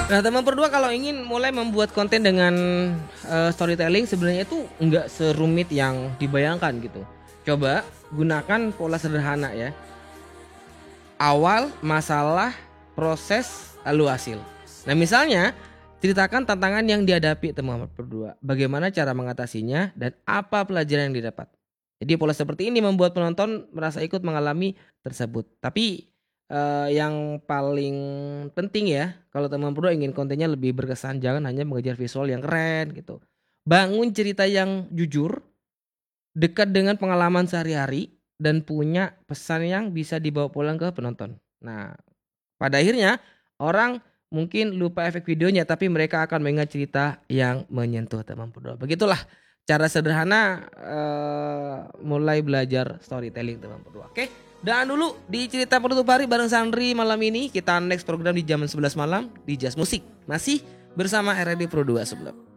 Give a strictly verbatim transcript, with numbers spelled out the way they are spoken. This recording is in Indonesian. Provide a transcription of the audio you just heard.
Nah, teman berdua kalau ingin mulai membuat konten dengan uh, storytelling sebenarnya itu enggak serumit yang dibayangkan gitu. Coba gunakan pola sederhana ya. Awal, masalah, proses, lalu hasil. Nah, misalnya ceritakan tantangan yang dihadapi teman berdua, bagaimana cara mengatasinya dan apa pelajaran yang didapat. Jadi pola seperti ini membuat penonton merasa ikut mengalami tersebut. Tapi eh, yang paling penting ya, kalau teman berdua ingin kontennya lebih berkesan, jangan hanya mengejar visual yang keren gitu. Bangun cerita yang jujur, dekat dengan pengalaman sehari-hari, dan punya pesan yang bisa dibawa pulang ke penonton. Nah, pada akhirnya orang mungkin lupa efek videonya, tapi mereka akan mengingat cerita yang menyentuh teman berdua. Begitulah cara sederhana eh, mulai belajar storytelling teman berdua. Oke, dan dulu di cerita penutup hari bareng Sandri malam ini. Kita next program di jam sebelas malam di Jazz Musik. Masih bersama R R D Pro dua sebelum.